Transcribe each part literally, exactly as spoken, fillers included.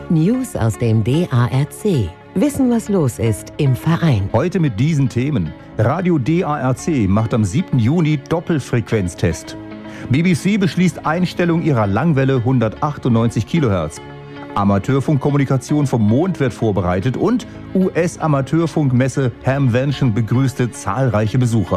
News aus dem D A R C. Wissen, was los ist im Verein. Heute mit diesen Themen. Radio D A R C macht am siebten Juni Doppelfrequenztest. B B C beschließt Einstellung ihrer Langwelle hundertachtundneunzig Kilohertz. Amateurfunkkommunikation vom Mond wird vorbereitet und U S-Amateurfunkmesse Hamvention begrüßte zahlreiche Besucher.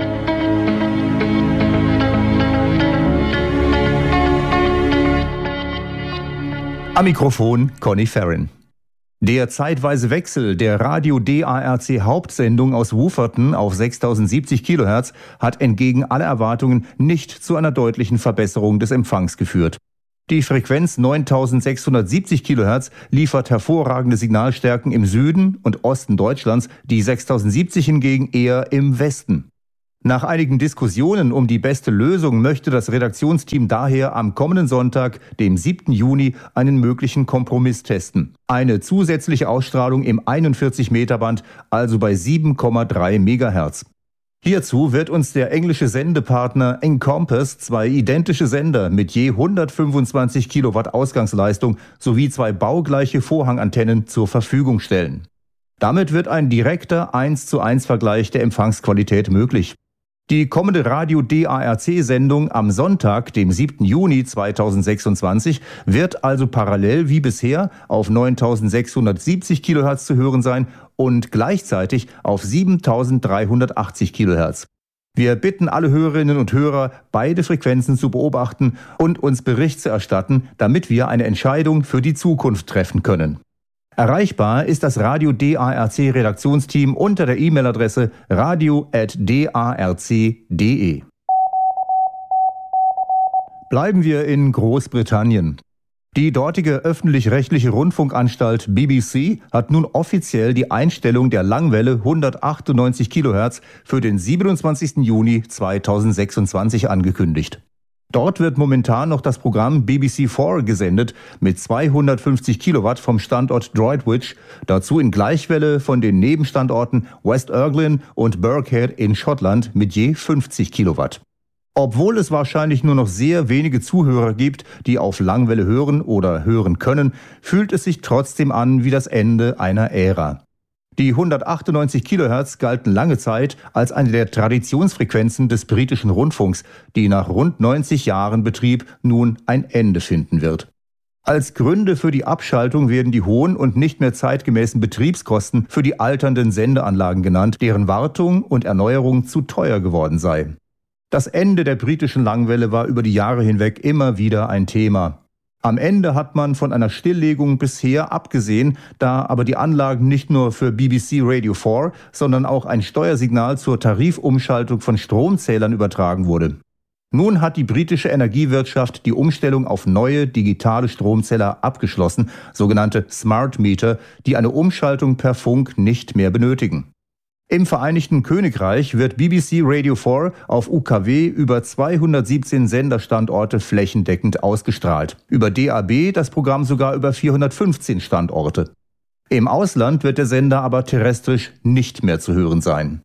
Am Mikrofon Conny Farren. Der zeitweise Wechsel der Radio D A R C Hauptsendung aus Wufferton auf sechstausendsiebzig Kilohertz hat entgegen aller Erwartungen nicht zu einer deutlichen Verbesserung des Empfangs geführt. Die Frequenz neuntausendsechshundertsiebzig Kilohertz liefert hervorragende Signalstärken im Süden und Osten Deutschlands, die sechstausendsiebzig hingegen eher im Westen. Nach einigen Diskussionen um die beste Lösung möchte das Redaktionsteam daher am kommenden Sonntag, dem siebten Juni, einen möglichen Kompromiss testen. Eine zusätzliche Ausstrahlung im einundvierzig Meter Band, also bei sieben Komma drei Megahertz. Hierzu wird uns der englische Sendepartner Encompass zwei identische Sender mit je hundertfünfundzwanzig Kilowatt Ausgangsleistung sowie zwei baugleiche Vorhangantennen zur Verfügung stellen. Damit wird ein direkter eins zu eins Vergleich der Empfangsqualität möglich. Die kommende Radio D A R C-Sendung am Sonntag, dem siebten Juni zweitausendsechsundzwanzig, wird also parallel wie bisher auf neuntausendsechshundertsiebzig Kilohertz zu hören sein und gleichzeitig auf siebentausenddreihundertachtzig Kilohertz. Wir bitten alle Hörerinnen und Hörer, beide Frequenzen zu beobachten und uns Bericht zu erstatten, damit wir eine Entscheidung für die Zukunft treffen können. Erreichbar ist das Radio D A R C Redaktionsteam unter der E-Mail-Adresse radio at d a r c punkt d e. Bleiben wir in Großbritannien. Die dortige öffentlich-rechtliche Rundfunkanstalt B B C hat nun offiziell die Einstellung der Langwelle hundertachtundneunzig Kilohertz für den siebenundzwanzigsten Juni zweitausendsechsundzwanzig angekündigt. Dort wird momentan noch das Programm B B C vier gesendet mit zweihundertfünfzig Kilowatt vom Standort Droitwich, dazu in Gleichwelle von den Nebenstandorten West Erglin und Birkhead in Schottland mit je fünfzig Kilowatt. Obwohl es wahrscheinlich nur noch sehr wenige Zuhörer gibt, die auf Langwelle hören oder hören können, fühlt es sich trotzdem an wie das Ende einer Ära. Die hundertachtundneunzig Kilohertz galten lange Zeit als eine der Traditionsfrequenzen des britischen Rundfunks, die nach rund neunzig Jahren Betrieb nun ein Ende finden wird. Als Gründe für die Abschaltung werden die hohen und nicht mehr zeitgemäßen Betriebskosten für die alternden Sendeanlagen genannt, deren Wartung und Erneuerung zu teuer geworden sei. Das Ende der britischen Langwelle war über die Jahre hinweg immer wieder ein Thema. Am Ende hat man von einer Stilllegung bisher abgesehen, da aber die Anlagen nicht nur für B B C Radio vier, sondern auch ein Steuersignal zur Tarifumschaltung von Stromzählern übertragen wurde. Nun hat die britische Energiewirtschaft die Umstellung auf neue digitale Stromzähler abgeschlossen, sogenannte Smart Meter, die eine Umschaltung per Funk nicht mehr benötigen. Im Vereinigten Königreich wird B B C Radio vier auf U K W über zweihundertsiebzehn Senderstandorte flächendeckend ausgestrahlt. Über D A B das Programm sogar über vierhundertfünfzehn Standorte. Im Ausland wird der Sender aber terrestrisch nicht mehr zu hören sein.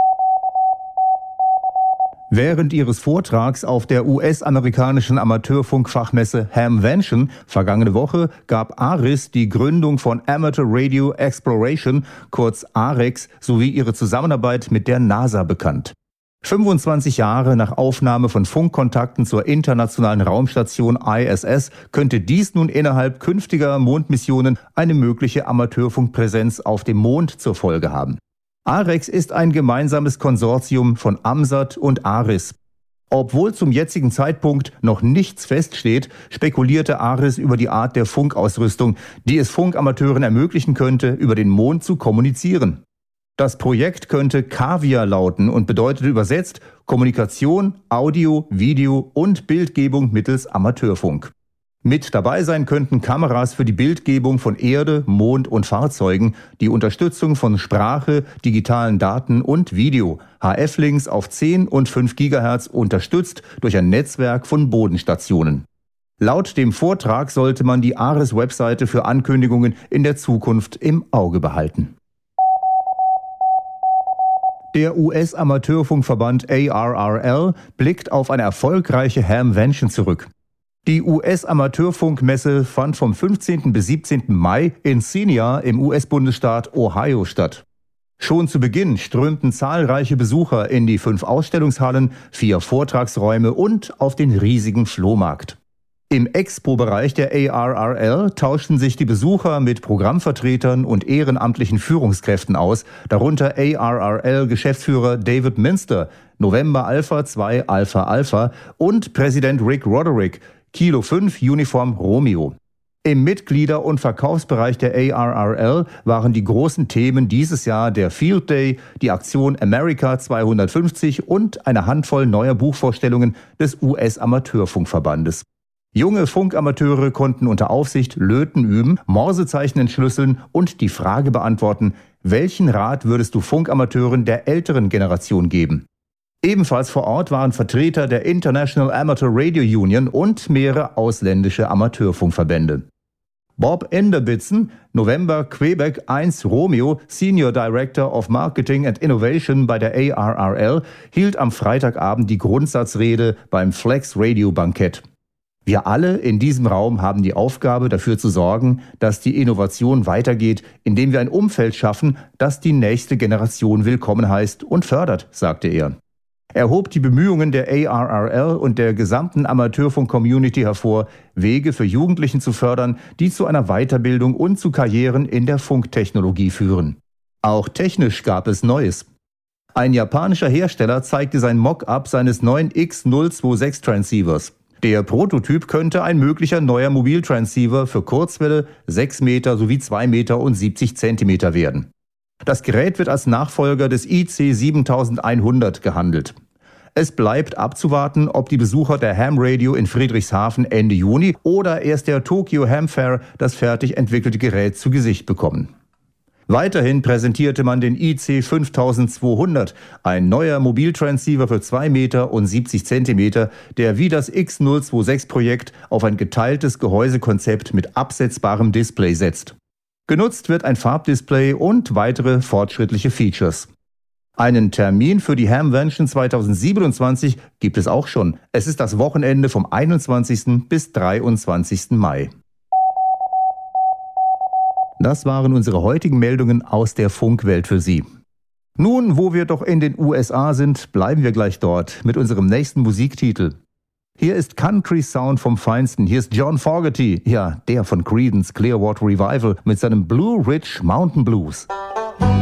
Während ihres Vortrags auf der U S-amerikanischen Amateurfunkfachmesse Hamvention vergangene Woche gab ARISS die Gründung von Amateur Radio Exploration, kurz AREX, sowie ihre Zusammenarbeit mit der NASA bekannt. fünfundzwanzig Jahre nach Aufnahme von Funkkontakten zur internationalen Raumstation I S S könnte dies nun innerhalb künftiger Mondmissionen eine mögliche Amateurfunkpräsenz auf dem Mond zur Folge haben. AREX ist ein gemeinsames Konsortium von AMSAT und ARISS. Obwohl zum jetzigen Zeitpunkt noch nichts feststeht, spekulierte ARISS über die Art der Funkausrüstung, die es Funkamateuren ermöglichen könnte, über den Mond zu kommunizieren. Das Projekt könnte CAVIA lauten und bedeutet übersetzt Kommunikation, Audio, Video und Bildgebung mittels Amateurfunk. Mit dabei sein könnten Kameras für die Bildgebung von Erde, Mond und Fahrzeugen, die Unterstützung von Sprache, digitalen Daten und Video, H F-Links auf zehn und fünf Gigahertz unterstützt durch ein Netzwerk von Bodenstationen. Laut dem Vortrag sollte man die ARISS-Webseite für Ankündigungen in der Zukunft im Auge behalten. Der U S-Amateurfunkverband A R R L blickt auf eine erfolgreiche Hamvention zurück. Die U S-Amateurfunkmesse fand vom fünfzehnten bis siebzehnten Mai in Xenia im U S-Bundesstaat Ohio statt. Schon zu Beginn strömten zahlreiche Besucher in die fünf Ausstellungshallen, vier Vortragsräume und auf den riesigen Flohmarkt. Im Expo-Bereich der A R R L tauschten sich die Besucher mit Programmvertretern und ehrenamtlichen Führungskräften aus, darunter A R R L-Geschäftsführer David Minster, November Alpha zwei Alpha Alpha und Präsident Rick Roderick, Kilo fünf Uniform Romeo. Im Mitglieder- und Verkaufsbereich der A R R L waren die großen Themen dieses Jahr der Field Day, die Aktion America zweihundertfünfzig und eine Handvoll neuer Buchvorstellungen des U S-Amateurfunkverbandes. Junge Funkamateure konnten unter Aufsicht Löten üben, Morsezeichen entschlüsseln und die Frage beantworten: Welchen Rat würdest du Funkamateuren der älteren Generation geben? Ebenfalls vor Ort waren Vertreter der International Amateur Radio Union und mehrere ausländische Amateurfunkverbände. Bob Enderbitzen, November Quebec eins Romeo, Senior Director of Marketing and Innovation bei der A R R L, hielt am Freitagabend die Grundsatzrede beim Flex Radio Bankett. Wir alle in diesem Raum haben die Aufgabe, dafür zu sorgen, dass die Innovation weitergeht, indem wir ein Umfeld schaffen, das die nächste Generation willkommen heißt und fördert, sagte er. Er hob die Bemühungen der A R R L und der gesamten Amateurfunk-Community hervor, Wege für Jugendlichen zu fördern, die zu einer Weiterbildung und zu Karrieren in der Funktechnologie führen. Auch technisch gab es Neues. Ein japanischer Hersteller zeigte sein Mock-up seines neuen X null zwei sechs Transceivers. Der Prototyp könnte ein möglicher neuer Mobiltransceiver für Kurzwelle, sechs Meter sowie zwei Meter und siebzig Zentimeter werden. Das Gerät wird als Nachfolger des I C siebentausendeinhundert gehandelt. Es bleibt abzuwarten, ob die Besucher der Ham Radio in Friedrichshafen Ende Juni oder erst der Tokyo Ham Fair das fertig entwickelte Gerät zu Gesicht bekommen. Weiterhin präsentierte man den I C fünftausendzweihundert, ein neuer Mobiltransceiver für zwei Meter und siebzig Zentimeter, der wie das X null zwei sechs Projekt auf ein geteiltes Gehäusekonzept mit absetzbarem Display setzt. Genutzt wird ein Farbdisplay und weitere fortschrittliche Features. Einen Termin für die Hamvention zweitausendsiebenundzwanzig gibt es auch schon. Es ist das Wochenende vom einundzwanzigsten bis dreiundzwanzigsten Mai. Das waren unsere heutigen Meldungen aus der Funkwelt für Sie. Nun, wo wir doch in den U S A sind, bleiben wir gleich dort mit unserem nächsten Musiktitel. Hier ist Country Sound vom Feinsten. Hier ist John Fogerty, ja, der von Creedence Clearwater Revival mit seinem Blue Ridge Mountain Blues.